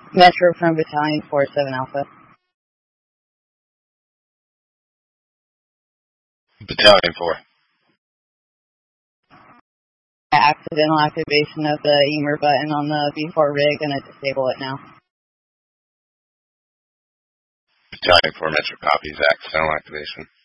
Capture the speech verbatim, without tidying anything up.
Metro from Battalion four seven Alpha. Battalion four. Accidental activation of the E M R button on the V four rig, and I disable it now. Battalion four Metro copies, accidental activation.